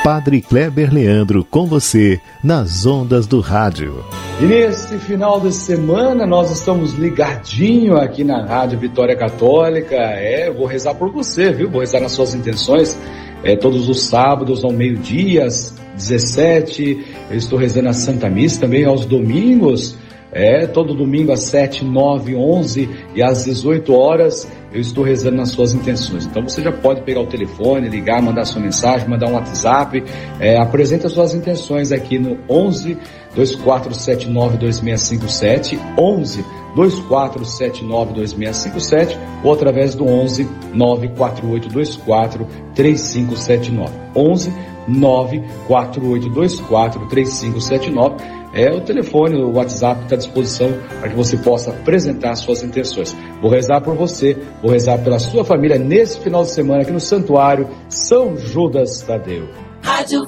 Padre Kleber Leandro com você nas ondas do rádio. E nesse final de semana nós estamos ligadinho aqui na Rádio Vitória Católica. Eu vou rezar por você, viu? Vou rezar nas suas intenções. Todos os sábados ao meio-dia, às 17, eu estou rezando a Santa Missa também aos domingos. Todo domingo às 7, 9, 11 e às 18 horas eu estou rezando nas suas intenções. Então você já pode pegar o telefone, ligar, mandar sua mensagem, mandar um WhatsApp, apresenta suas intenções aqui no 11 2479 2657, 11 2479 2657 ou através do 11 94824 3579, 11 94824 3579. O telefone, o WhatsApp está à disposição para que você possa apresentar suas intenções. Vou rezar por você, vou rezar pela sua família nesse final de semana aqui no Santuário São Judas Tadeu. Rádio